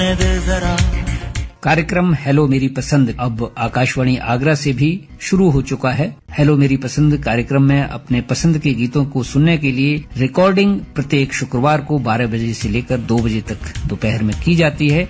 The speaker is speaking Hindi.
होने दे जरा। कार्यक्रम हेलो मेरी पसंद अब आकाशवाणी आगरा से भी शुरू हो चुका है। हेलो मेरी पसंद कार्यक्रम में अपने पसंद के गीतों को सुनने के लिए रिकॉर्डिंग प्रत्येक शुक्रवार को 12 बजे से लेकर 2 बजे तक दोपहर में की जाती है।